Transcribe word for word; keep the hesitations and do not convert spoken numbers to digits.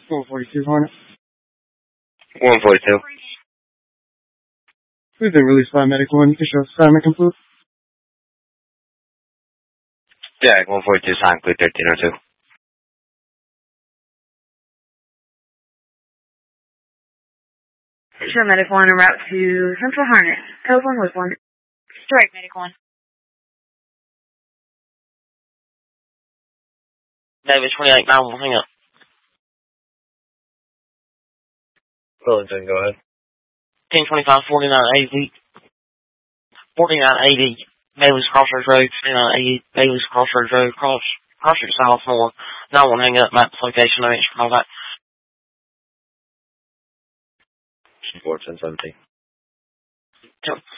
one forty-two Hornet. one forty-two. We've been released by Medic one. You can show us assignment complete. Yeah, one forty-two, sign clear thirteen oh two. Sure, Medic one, en route to Central Hornet. Code one with one. Strike, Medic one. David twenty-eight nine one, hang up. Wellington, go ahead. ten twenty-five forty-nine eighty. forty-nine eighty. Bailey's Crossroads Road, forty-nine eighty. Bailey's Crossroads Road, cross, Crossroads Sophomore. nine one, hang up, map location, no answer, call back. four ten seventeen.